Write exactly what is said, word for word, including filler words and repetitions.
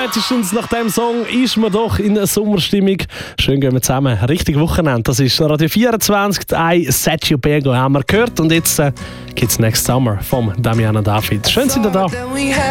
Spätestens nach diesem Song ist man doch in einer Sommerstimmung. Schön gehen wir zusammen. Richtig Wochenende. Das ist Radio vierundzwanzig. I Set You Bego haben wir gehört. Und jetzt äh, gibt es Next Summer vom Damiano David. Schön, sind ihr da.